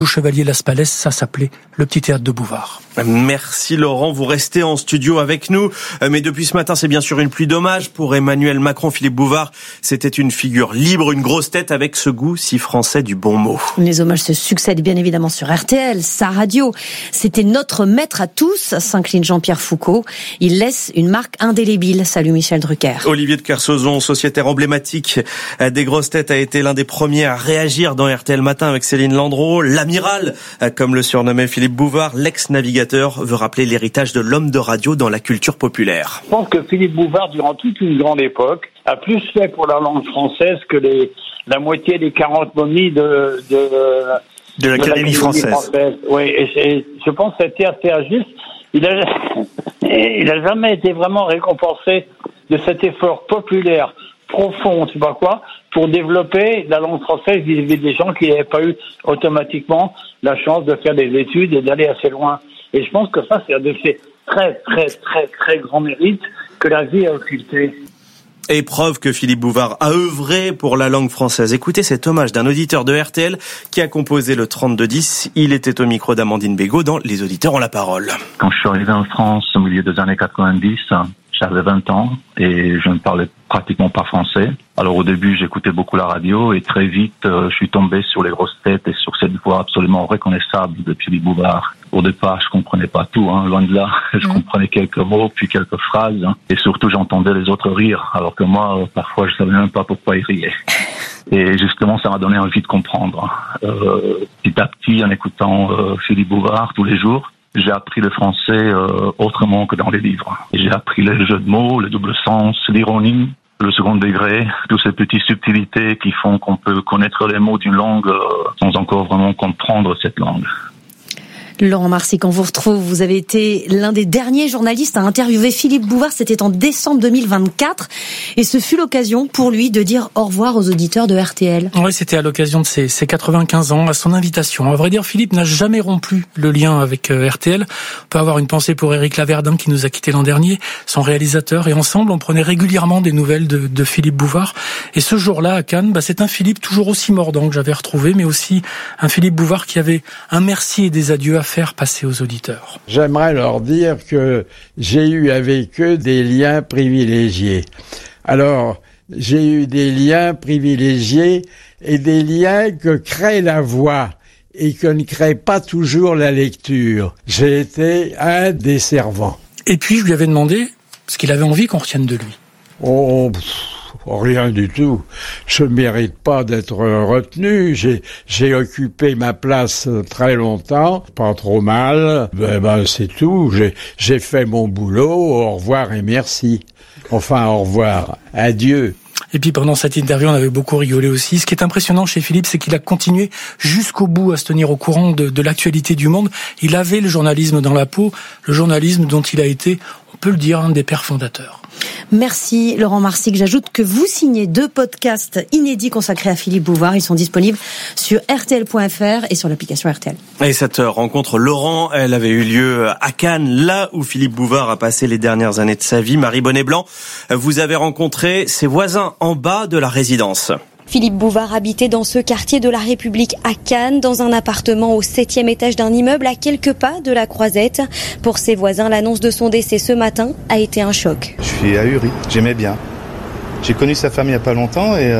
Au Chevalier Las Palais, ça s'appelait le Petit Théâtre de Bouvard. Merci Laurent, vous restez en studio avec nous. Mais depuis ce matin, c'est bien sûr une pluie d'hommages pour Emmanuel Macron. Philippe Bouvard, c'était une figure libre, une grosse tête avec ce goût si français du bon mot. Les hommages se succèdent bien évidemment sur RTL, sa radio. C'était notre maître à tous, s'incline Jean-Pierre Foucault. Il laisse une marque indélébile. Salut Michel Drucker. Olivier de Kersauzon, sociétaire emblématique des grosses têtes, a été l'un des premiers à réagir dans RTL Matin avec Céline Landreau. L'amiral, comme le surnommait Philippe Bouvard, l'ex-navigateur, veut rappeler l'héritage de l'homme de radio dans la culture populaire. Je pense que Philippe Bouvard, durant toute une grande époque, a plus fait pour la langue française que la moitié des 40 momies de l'Académie française. Oui, et je pense que c'était assez injuste. Il a jamais été vraiment récompensé de cet effort populaire profond, tu vois quoi, pour développer la langue française vis-à-vis des gens qui n'avaient pas eu automatiquement la chance de faire des études et d'aller assez loin. Et je pense que ça, c'est un de ces très, très, très, très grands mérites que la vie a occulté. Et preuve que Philippe Bouvard a œuvré pour la langue française. Écoutez cet hommage d'un auditeur de RTL qui a composé le 3210. Il était au micro d'Amandine Bégaud dans Les auditeurs ont la parole. Quand je suis arrivé en France au milieu des années 90, j'avais 20 ans et je ne parlais pratiquement pas français. Alors au début, j'écoutais beaucoup la radio et très vite, je suis tombé sur les grosses têtes et sur cette voix absolument reconnaissable de Philippe Bouvard. Au départ, je comprenais pas tout, loin de là. Je comprenais quelques mots, puis quelques phrases. Et surtout, j'entendais les autres rire, alors que moi, parfois, je savais même pas pourquoi ils riaient. Et justement, ça m'a donné envie de comprendre. Petit à petit, en écoutant Philippe Bouvard tous les jours, j'ai appris le français autrement que dans les livres. J'ai appris les jeux de mots, le double sens, l'ironie, le second degré, toutes ces petites subtilités qui font qu'on peut connaître les mots d'une langue sans encore vraiment comprendre cette langue. Laurent Marsic, on vous retrouve. Vous avez été l'un des derniers journalistes à interviewer Philippe Bouvard. C'était en décembre 2024. Et ce fut l'occasion pour lui de dire au revoir aux auditeurs de RTL. Oui, c'était à l'occasion de ses 95 ans, à son invitation. À vrai dire, Philippe n'a jamais rompu le lien avec RTL. On peut avoir une pensée pour Éric Laverdin qui nous a quittés l'an dernier, son réalisateur. Et ensemble, on prenait régulièrement des nouvelles de Philippe Bouvard. Et ce jour-là, à Cannes, c'est un Philippe toujours aussi mordant que j'avais retrouvé, mais aussi un Philippe Bouvard qui avait un merci et des adieux à faire passer aux auditeurs. J'aimerais leur dire que j'ai eu avec eux des liens privilégiés. Alors, j'ai eu des liens privilégiés et des liens que crée la voix et que ne crée pas toujours la lecture. J'ai été un des servants. Et puis, je lui avais demandé ce qu'il avait envie qu'on retienne de lui. Rien du tout. Je mérite pas d'être retenu. J'ai occupé ma place très longtemps, pas trop mal. C'est tout. J'ai fait mon boulot. Au revoir et merci. Enfin, au revoir. Adieu. Et puis pendant cette interview, on avait beaucoup rigolé aussi. Ce qui est impressionnant chez Philippe, c'est qu'il a continué jusqu'au bout à se tenir au courant de l'actualité du monde. Il avait le journalisme dans la peau, le journalisme dont il a été, on peut le dire, un des pères fondateurs. Merci Laurent Marsic. J'ajoute que vous signez 2 podcasts inédits consacrés à Philippe Bouvard. Ils sont disponibles sur rtl.fr et sur l'application RTL. Et cette rencontre, Laurent, elle avait eu lieu à Cannes, là où Philippe Bouvard a passé les dernières années de sa vie. Marie Bonnet-Blanc, vous avez rencontré ses voisins en bas de la résidence. Philippe Bouvard habitait dans ce quartier de la République à Cannes, dans un appartement au 7e étage d'un immeuble à quelques pas de la Croisette. Pour ses voisins, l'annonce de son décès ce matin a été un choc. Je suis ahuri, j'aimais bien. J'ai connu sa femme il n'y a pas longtemps et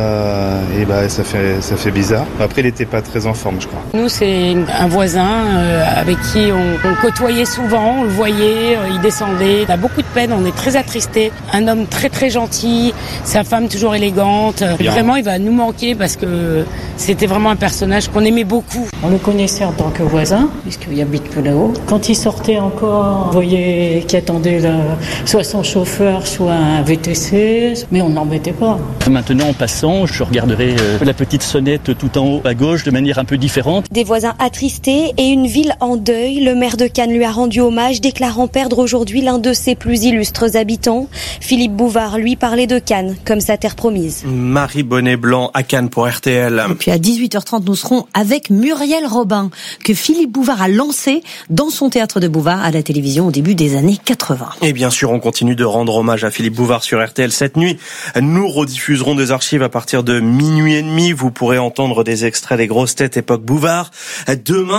ça fait bizarre. Après, il n'était pas très en forme, je crois. Nous, c'est un voisin avec qui on côtoyait souvent, on le voyait, il descendait. On a beaucoup de peine, on est très attristés. Un homme très très gentil, sa femme toujours élégante. Bien. Vraiment, il va nous manquer parce que c'était vraiment un personnage qu'on aimait beaucoup. On le connaissait en tant que voisin, puisqu'il habite que là-haut. Quand il sortait encore, on voyait qu'il attendait soit son chauffeur, soit un VTC, mais on n'en mettait pas. Maintenant, en passant, je regarderai la petite sonnette tout en haut à gauche de manière un peu différente. Des voisins attristés et une ville en deuil. Le maire de Cannes lui a rendu hommage, déclarant perdre aujourd'hui l'un de ses plus illustres habitants. Philippe Bouvard, lui, parlait de Cannes comme sa terre promise. Marie Bonnet-Blanc à Cannes pour RTL. Et puis à 18h30, nous serons avec Muriel Robin, que Philippe Bouvard a lancé dans son théâtre de Bouvard à la télévision au début des années 80. Et bien sûr, on continue de rendre hommage à Philippe Bouvard sur RTL cette nuit. Nous rediffuserons des archives à partir de 00h30. Vous pourrez entendre des extraits des grosses têtes époque Bouvard. Demain,